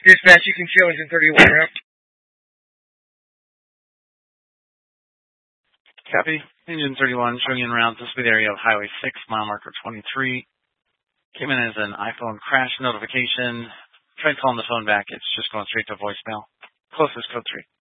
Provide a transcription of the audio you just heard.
Dispatch, you can show engine 31 route. Copy. Engine 31 showing in route to speed area of Highway 6, mile marker 23. Came in as an iPhone crash notification. Tried calling the phone back. It's just going straight to voicemail. Closest code 3.